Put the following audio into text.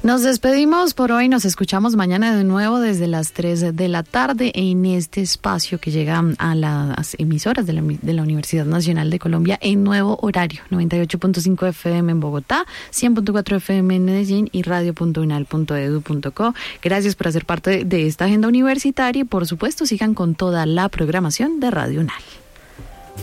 Nos despedimos por hoy, nos escuchamos mañana de nuevo desde las 3 de la tarde en este espacio que llega a las emisoras de la Universidad Nacional de Colombia en nuevo horario, 98.5 FM en Bogotá, 100.4 FM en Medellín y radio.unal.edu.co. Gracias por hacer parte de esta agenda universitaria y por supuesto sigan con toda la programación de Radio UNAL.